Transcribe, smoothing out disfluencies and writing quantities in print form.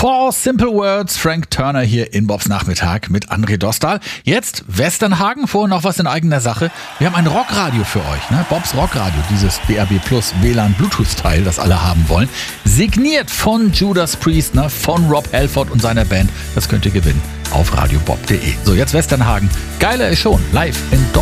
Four Simple Words, Frank Turner hier in Bobs Nachmittag mit André Dostal. Jetzt Westernhagen, vorher noch was in eigener Sache. Wir haben ein Rockradio für euch, ne? Bobs Rockradio, dieses DAB Plus WLAN Bluetooth-Teil, das alle haben wollen. Signiert von Judas Priest, ne? Von Rob Halford und seiner Band. Das könnt ihr gewinnen auf radiobob.de. So, jetzt Westernhagen. Geiler ist schon, live in Dortmund.